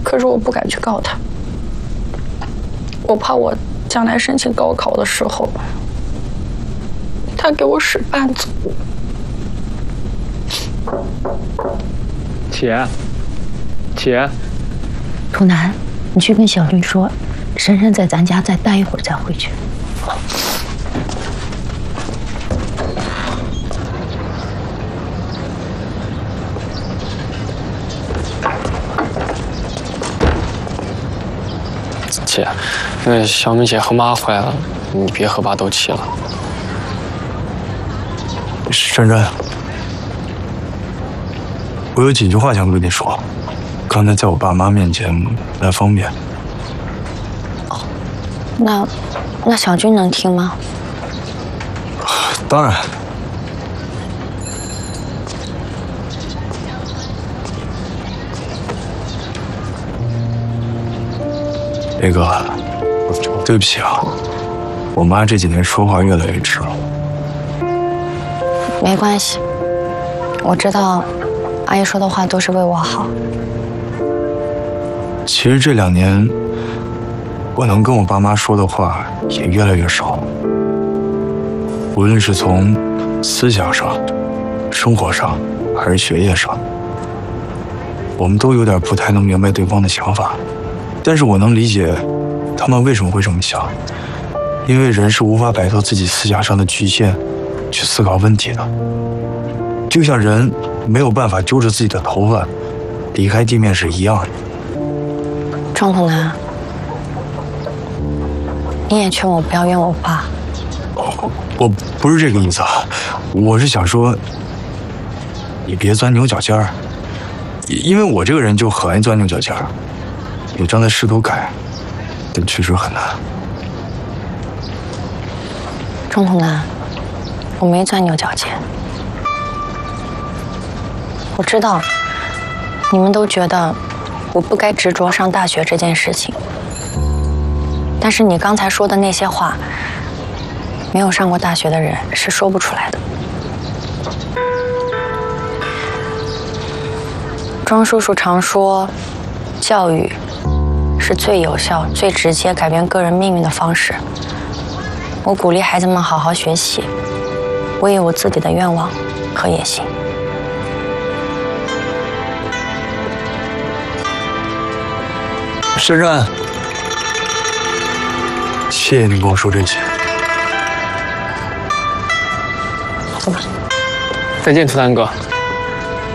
可是我不敢去告他，我怕我将来申请高考的时候，他给我使绊子。 姐， 楚南，你去跟小军说，珊珊在咱家再待一会儿再回去。 姐，那小米姐和妈回来了，你别和爸斗气了。 珊珊，我有几句话想跟你说，刚才在我爸妈面前不太方便。 哦，那小军能听吗？ 当然。那个，对不起啊，我妈这几年说话越来越直了。 没关系，我知道阿姨说的话都是为我好。 其实这2年，我能跟我爸妈说的话也越来越少，无论是从思想上、生活上，还是学业上，我们都有点不太能明白对方的想法。但是我能理解他们为什么会这么想，因为人是无法摆脱自己思想上的局限去思考问题的，就像人没有办法揪着自己的头发离开地面是一样的。 庄统南，你也劝我不要怨我爸。 我不是这个意思啊，我是想说，你别钻牛角尖儿，因为我这个人就很爱钻牛角尖儿。也正在试图改，但确实很难。 庄统南，我没钻牛角尖。我知道你们都觉得我不该执着上大学这件事情，但是你刚才说的那些话，没有上过大学的人是说不出来的。庄叔叔常说，教育是最有效、最直接改变个人命运的方式。我鼓励孩子们好好学习，我也有我自己的愿望和野心。 珊珊，谢谢你跟我说这些。 走吧。 再见，图南哥。